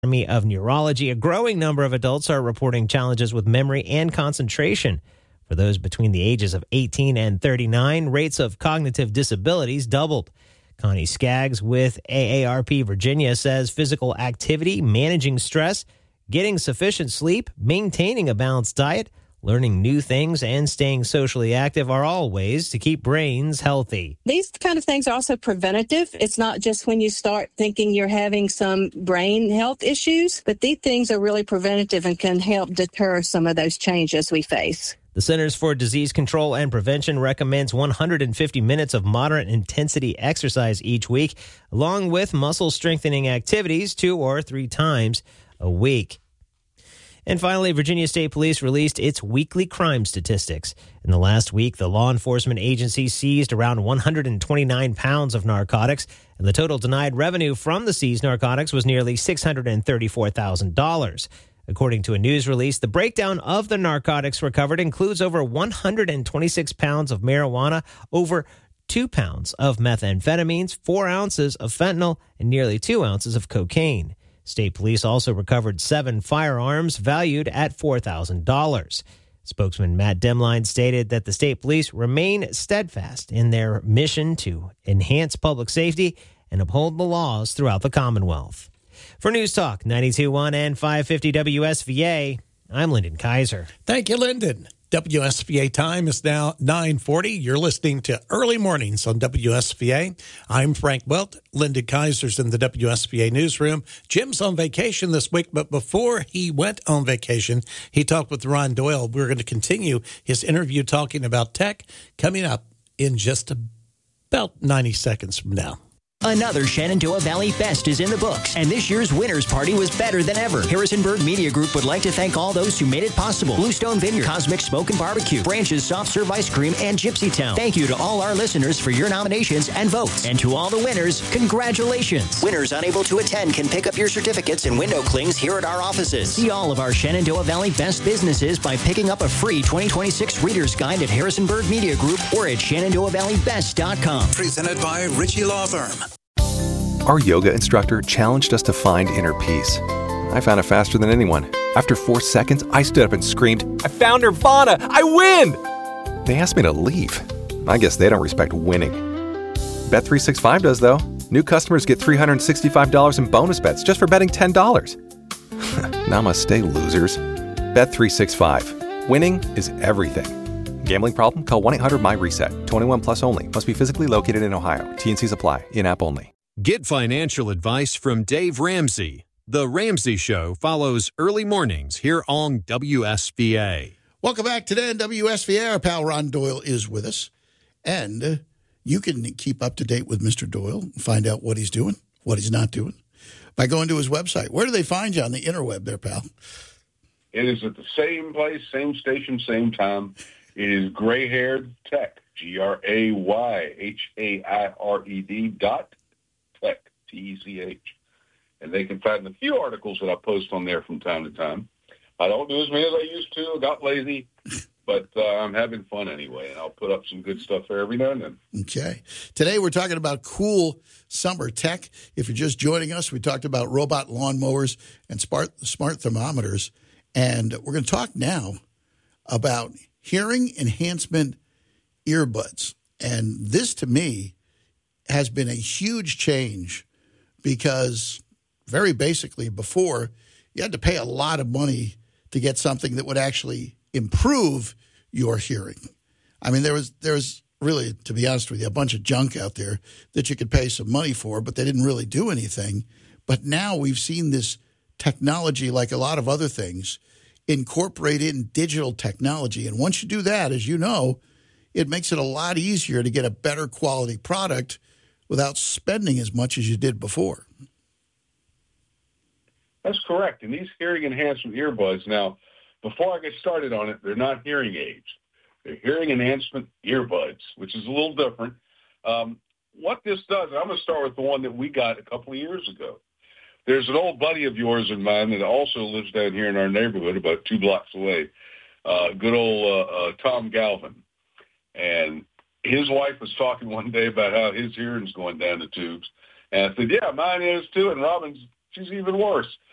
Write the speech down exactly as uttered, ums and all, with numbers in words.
Academy of Neurology, a growing number of adults are reporting challenges with memory and concentration. For those between the ages of eighteen and thirty-nine, rates of cognitive disabilities doubled. Connie Skaggs with A A R P Virginia says physical activity, managing stress, getting sufficient sleep, maintaining a balanced diet, learning new things, and staying socially active are all ways to keep brains healthy. These kind of things are also preventative. It's not just when you start thinking you're having some brain health issues, but these things are really preventative and can help deter some of those changes we face. The Centers for Disease Control and Prevention recommends one hundred fifty minutes of moderate intensity exercise each week, along with muscle strengthening activities two or three times a week. And finally, Virginia State Police released its weekly crime statistics. In the last week, the law enforcement agency seized around one hundred twenty-nine pounds of narcotics, and the total denied revenue from the seized narcotics was nearly six hundred thirty-four thousand dollars. According to a news release, the breakdown of the narcotics recovered includes over one hundred twenty-six pounds of marijuana, over two pounds of methamphetamines, four ounces of fentanyl, and nearly two ounces of cocaine. State police also recovered seven firearms valued at four thousand dollars. Spokesman Matt Demline stated that the state police remain steadfast in their mission to enhance public safety and uphold the laws throughout the Commonwealth. For News Talk ninety-two point one and five fifty W S V A, I'm Lyndon Kaiser. Thank you, Lyndon. W S V A time is now nine forty. You're listening to Early Mornings on W S V A. I'm Frank Welт. Lyndon Kaiser's in the W S V A newsroom. Jim's on vacation this week, but before he went on vacation, he talked with Ron Doyle. We're going to continue his interview talking about tech coming up in just about ninety seconds from now. Another Shenandoah Valley Fest is in the books, and this year's winner's party was better than ever. Harrisonburg Media Group would like to thank all those who made it possible. Bluestone Vineyard, Cosmic Smoke and Barbecue, Branches Soft Serve Ice Cream, and Gypsy Town. Thank you to all our listeners for your nominations and votes. And to all the winners, congratulations. Winners unable to attend can pick up your certificates and window clings here at our offices. See all of our Shenandoah Valley best businesses by picking up a free twenty twenty-six Reader's Guide at Harrisonburg Media Group or at Shenandoah Valley Best dot com. Presented by Ritchie Law Firm. Our yoga instructor challenged us to find inner peace. I found it faster than anyone. After four seconds, I stood up and screamed, "I found Nirvana! I win!" They asked me to leave. I guess they don't respect winning. Bet three sixty-five does, though. New customers get three hundred sixty-five dollars in bonus bets just for betting ten dollars. Namaste, losers. Bet three sixty-five. Winning is everything. Gambling problem? Call one eight hundred my reset. twenty-one plus only. Must be physically located in Ohio. T and Cs apply. In-app only. Get financial advice from Dave Ramsey. The Ramsey Show follows early mornings here on W S V A. Welcome back today on W S V A. Our pal Ron Doyle is with us. And uh, you can keep up to date with Mister Doyle and find out what he's doing, what he's not doing, by going to his website. Where do they find you on the interweb there, pal? It is at the same place, same station, same time. It is Gray Haired Tech, G R A Y H A I R E D dot Tech, T E C H. And they can find a few articles that I post on there from time to time. I don't do as many as I used to. I got lazy, but uh, I'm having fun anyway, and I'll put up some good stuff there every now and then. Okay. Today we're talking about cool summer tech. If you're just joining us, we talked about robot lawnmowers and smart, smart thermometers. And we're going to talk now about hearing enhancement earbuds. And this, to me, has been a huge change because very basically before you had to pay a lot of money to get something that would actually improve your hearing. I mean, there was there was really, to be honest with you, a bunch of junk out there that you could pay some money for, but they didn't really do anything. But now we've seen this technology, like a lot of other things, incorporate in digital technology. And once you do that, as you know, it makes it a lot easier to get a better quality product without spending as much as you did before. That's correct. And these hearing enhancement earbuds, now, before I get started on it, they're not hearing aids. They're hearing enhancement earbuds, which is a little different. Um, what this does, and I'm going to start with the one that we got a couple of years ago. There's an old buddy of yours and mine that also lives down here in our neighborhood about two blocks away, uh, good old uh, uh, Tom Galvin. And his wife was talking one day about how his hearing's going down the tubes. And I said, yeah, mine is too, and Robin's, she's even worse.